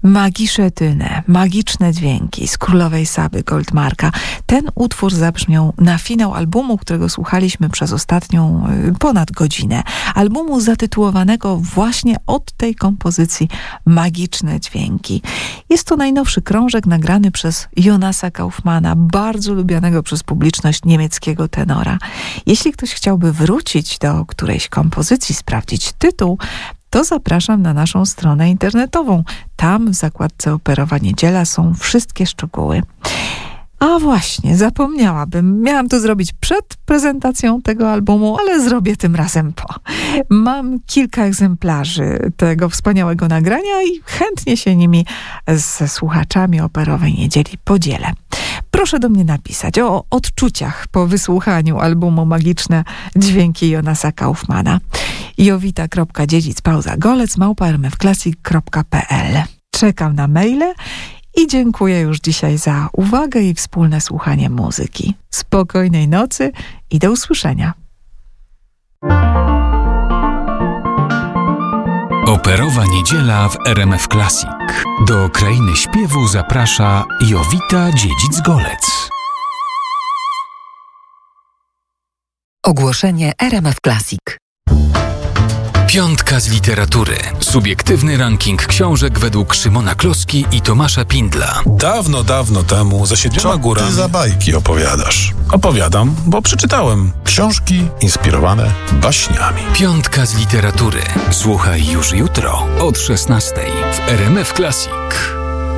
Magische magiczne dźwięki z Królowej Saby Goldmarka. Ten utwór zabrzmiał na finał albumu, którego słuchaliśmy przez ostatnią ponad godzinę. Albumu zatytułowanego właśnie od tej kompozycji Magiczne dźwięki. Jest to najnowszy krążek nagrany przez Jonasa Kaufmana, bardzo lubianego przez publiczność niemieckiego tenora. Jeśli ktoś chciałby wrócić do którejś kompozycji, sprawdzić tytuł, to zapraszam na naszą stronę internetową. Tam w zakładce Operowa Niedziela są wszystkie szczegóły. A właśnie, zapomniałabym. Miałam to zrobić przed prezentacją tego albumu, ale zrobię tym razem po. Mam kilka egzemplarzy tego wspaniałego nagrania i chętnie się nimi ze słuchaczami Operowej Niedzieli podzielę. Proszę do mnie napisać o odczuciach po wysłuchaniu albumu Magiczne dźwięki Jonasa Kaufmana. jowita.dziedzic@rmfclassic.pl. Czekam na maile i dziękuję już dzisiaj za uwagę i wspólne słuchanie muzyki. Spokojnej nocy i do usłyszenia. Operowa Niedziela w RMF Classic. Do krainy śpiewu zaprasza Jowita Dziedzic-Golec. Ogłoszenie RMF Classic. Piątka z literatury. Subiektywny ranking książek według Szymona Kloski i Tomasza Pindla. Dawno, dawno temu za 7 górami... Ty za bajki opowiadasz. Opowiadam, bo przeczytałem. Książki inspirowane baśniami. Piątka z literatury. Słuchaj już jutro od 16:00 w RMF Classic.